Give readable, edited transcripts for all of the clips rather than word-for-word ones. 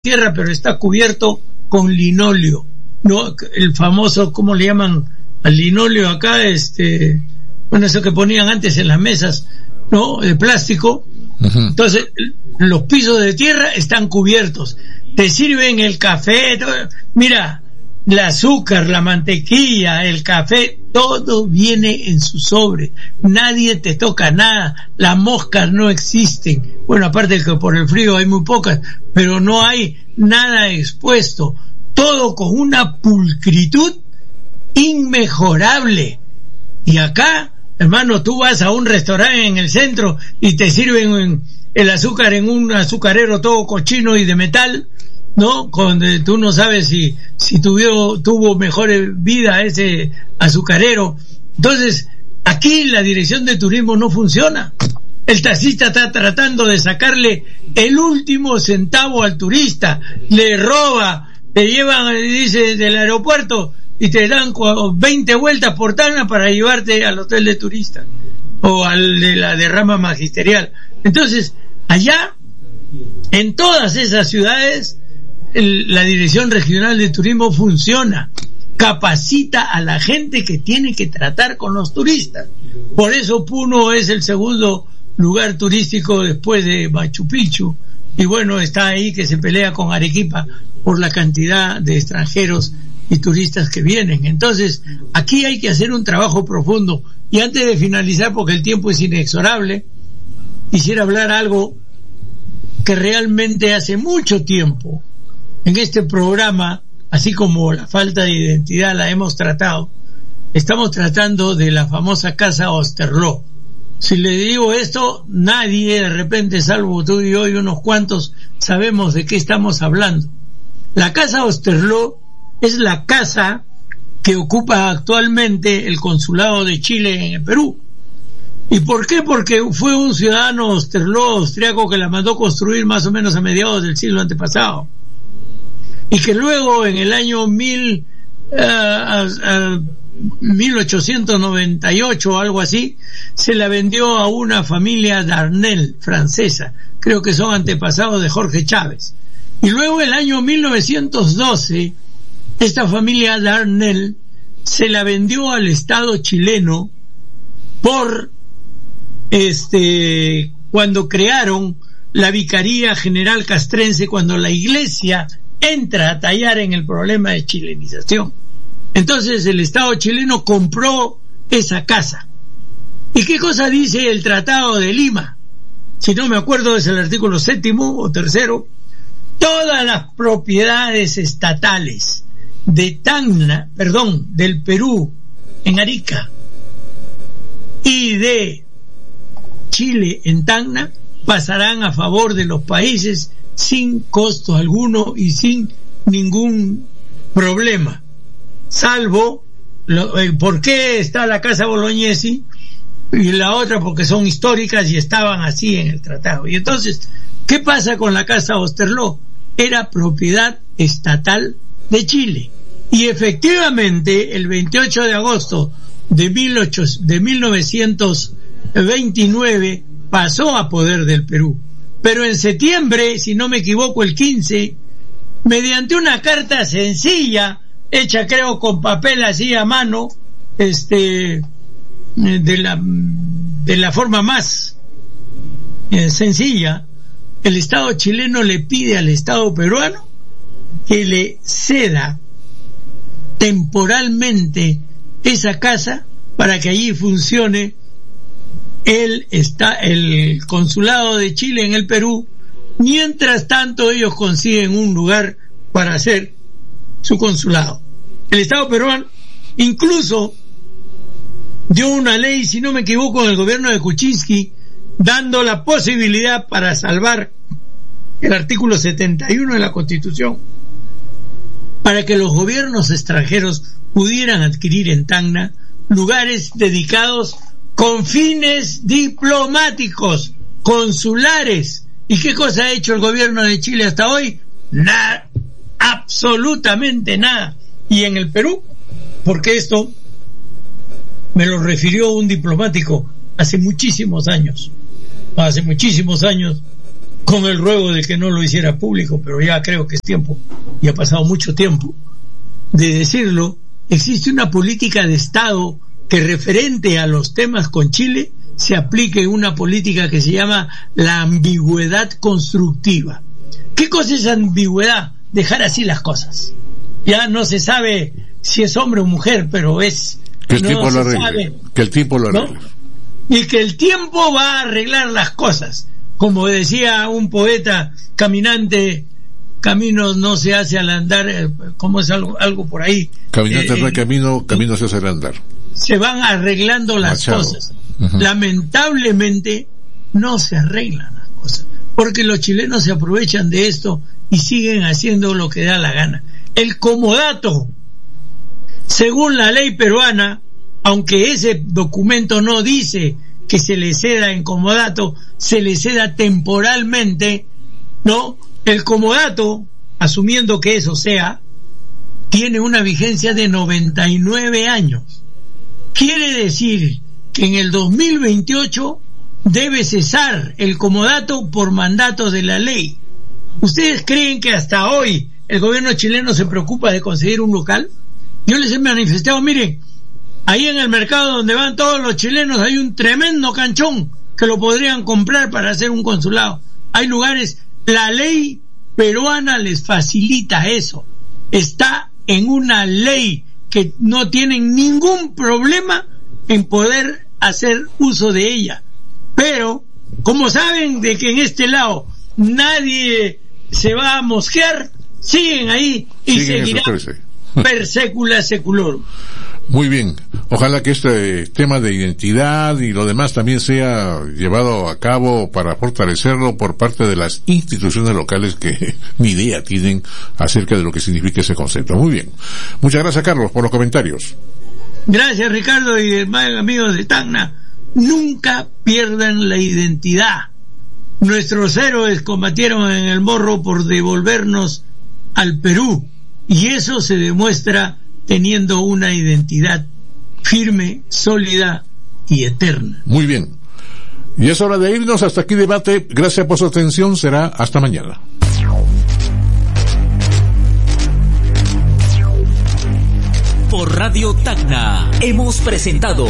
tierra, pero está cubierto con linóleo, ¿no? El famoso, ¿cómo le llaman al linóleo acá? Bueno, eso que ponían antes en las mesas, ¿no? De plástico. Uh-huh. Entonces, los pisos de tierra están cubiertos. Te sirven el café, todo. Mira, el azúcar, la mantequilla, el café, todo viene en su sobre. Nadie te toca nada. Las moscas no existen. Bueno, aparte de que por el frío hay muy pocas, pero no hay nada expuesto. Todo con una pulcritud inmejorable. Y acá, hermano, tú vas a un restaurante en el centro y te sirven el azúcar en un azucarero todo cochino y de metal, ¿no? Tú no sabes si tuvo mejor vida ese azucarero. Entonces, aquí la dirección de turismo no funciona. El taxista está tratando de sacarle el último centavo al turista, le roba, te llevan, dice, del aeropuerto y te dan 20 vueltas por Tacna para llevarte al hotel de turista o al de la derrama magisterial. Entonces, allá, en todas esas ciudades, la Dirección Regional de Turismo funciona, capacita a la gente que tiene que tratar con los turistas. Por eso Puno es el segundo lugar turístico después de Machu Picchu, y bueno, está ahí que se pelea con Arequipa por la cantidad de extranjeros y turistas que vienen. Entonces, aquí hay que hacer un trabajo profundo. Y antes de finalizar, porque el tiempo es inexorable, quisiera hablar algo que realmente hace mucho tiempo en este programa, así como la falta de identidad la hemos tratado, estamos tratando de la famosa Casa Osterloo. Si le digo esto, nadie de repente, salvo tú y yo y unos cuantos, sabemos de qué estamos hablando. La Casa Osterloo es la casa que ocupa actualmente el Consulado de Chile en el Perú. ¿Y por qué? Porque fue un ciudadano Osterloo austriaco que la mandó construir más o menos a mediados del siglo antepasado. Y que luego en el año 1898 o algo así, se la vendió a una familia Darnell francesa, creo que son antepasados de Jorge Chávez. Y luego en el año 1912, esta familia Darnell se la vendió al Estado chileno por cuando crearon la Vicaría General Castrense, cuando la Iglesia entra a tallar en el problema de chilenización. Entonces el Estado chileno compró esa casa. ¿Y qué cosa dice el Tratado de Lima? Si no me acuerdo, es el artículo 7º o 3º. Todas las propiedades estatales de del Perú en Arica y de Chile en Tacna pasarán a favor de los países sin costo alguno y sin ningún problema, salvo por qué está la Casa Bolognesi y la otra porque son históricas y estaban así en el tratado. Y entonces, ¿qué pasa con la Casa Osterloo? Era propiedad estatal de Chile, y efectivamente el 28 de agosto de 1929 pasó a poder del Perú. Pero en septiembre, si no me equivoco, el 15, mediante una carta sencilla, hecha creo con papel así a mano, de la forma más sencilla, el Estado chileno le pide al Estado peruano que le ceda temporalmente esa casa para que allí funcione el Consulado de Chile en el Perú. Mientras tanto ellos consiguen un lugar para hacer su consulado. El Estado peruano incluso dio una ley, si no me equivoco, en el gobierno de Kuczynski, dando la posibilidad para salvar el artículo 71 de la Constitución, para que los gobiernos extranjeros pudieran adquirir en Tacna lugares dedicados con fines diplomáticos, consulares. ¿Y qué cosa ha hecho el gobierno de Chile hasta hoy? Nada, absolutamente nada. Y en el Perú, porque esto me lo refirió un diplomático hace muchísimos años, con el ruego de que no lo hiciera público, pero ya creo que es tiempo, y ha pasado mucho tiempo de decirlo. Existe una política de Estado que, referente a los temas con Chile, se aplique una política que se llama la ambigüedad constructiva. ¿Qué cosa es ambigüedad? Dejar así las cosas. Ya no se sabe si es hombre o mujer, pero es... Que el tiempo lo arregle. Que el tiempo lo arregle. ¿No? Y que el tiempo va a arreglar las cosas. Como decía un poeta, caminante, camino no se hace al andar, ¿cómo es algo por ahí? Caminante no hay camino, camino se hace al andar. Se van arreglando las cosas. Uh-huh. Lamentablemente no se arreglan las cosas, porque los chilenos se aprovechan de esto y siguen haciendo lo que da la gana. El comodato, según la ley peruana, aunque ese documento no dice que se le ceda en comodato, se le ceda temporalmente, ¿no? El comodato, asumiendo que eso sea, tiene una vigencia de 99 años. Quiere decir que en el 2028 debe cesar el comodato por mandato de la ley. ¿Ustedes creen que hasta hoy el gobierno chileno se preocupa de conseguir un local? Yo les he manifestado, miren, ahí en el mercado donde van todos los chilenos hay un tremendo canchón que lo podrían comprar para hacer un consulado. Hay lugares, la ley peruana les facilita eso. Está en una ley que no tienen ningún problema en poder hacer uso de ella. Pero, como saben de que en este lado nadie se va a mosquear, siguen ahí y seguirán per secula seculorum. Muy bien, ojalá que este tema de identidad y lo demás también sea llevado a cabo para fortalecerlo por parte de las instituciones locales que ni idea tienen acerca de lo que significa ese concepto. Muy bien, muchas gracias, Carlos, por los comentarios. Gracias, Ricardo, y amigos de Tacna. Nunca pierdan la identidad. Nuestros héroes combatieron en el Morro por devolvernos al Perú, y eso se demuestra teniendo una identidad firme, sólida y eterna. Muy bien. Y es hora de irnos. Hasta aquí debate. Gracias por su atención. Será hasta mañana. Por Radio Tacna hemos presentado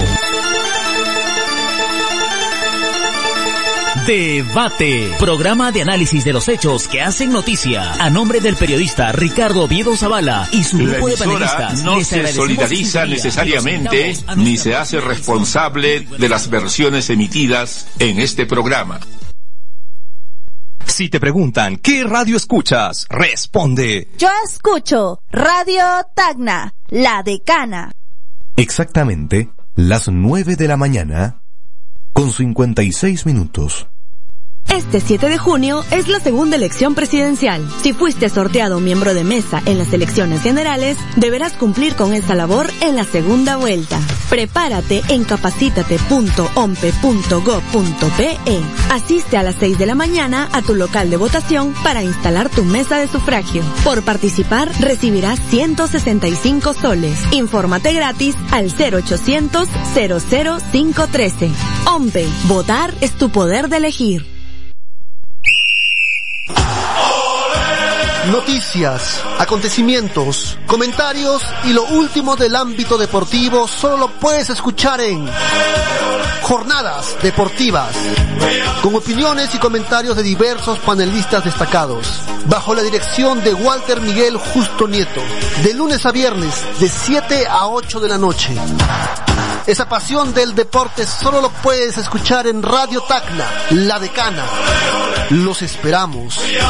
Debate, programa de análisis de los hechos que hacen noticia. A nombre del periodista Ricardo Oviedo Zavala y su grupo de panelistas, no se solidariza necesariamente ni se hace responsable de las versiones emitidas en este programa. Si te preguntan ¿qué radio escuchas?, responde: yo escucho Radio Tacna, la decana. Exactamente las 9 de la mañana con 56 minutos. Este 7 de junio es la segunda elección presidencial. Si fuiste sorteado miembro de mesa en las elecciones generales, deberás cumplir con esta labor en la segunda vuelta. Prepárate en capacitate.ompe.go.pe. Asiste a las 6 de la mañana a tu local de votación para instalar tu mesa de sufragio. Por participar, recibirás 165 soles. Infórmate gratis al 0800 00513. OMPE, votar es tu poder de elegir. Noticias, acontecimientos, comentarios y lo último del ámbito deportivo solo lo puedes escuchar en Jornadas Deportivas, con opiniones y comentarios de diversos panelistas destacados, bajo la dirección de Walter Miguel Justo Nieto, de lunes a viernes de 7 a 8 de la noche. Esa pasión del deporte solo lo puedes escuchar en Radio Tacna, la decana. Los esperamos.